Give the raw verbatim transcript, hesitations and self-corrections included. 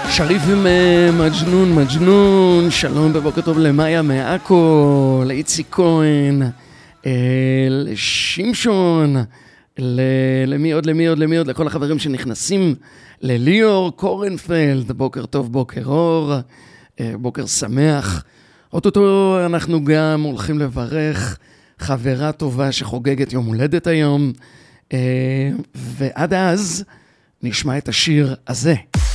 שריף עם מג'נון, מג'נון, שלום בבוקר טוב למאיה מעכו, לאיציק כהן, לשמשון, למי עוד, למי עוד, למי עוד, לכל החברים שנכנסים, לליאור קורנפלד, בוקר טוב, בוקר אור, בוקר שמח. אוטוטו אנחנו גם הולכים לברך חברה טובה שחוגגת יום הולדת היום, ועד אז נשמע את השיר הזה.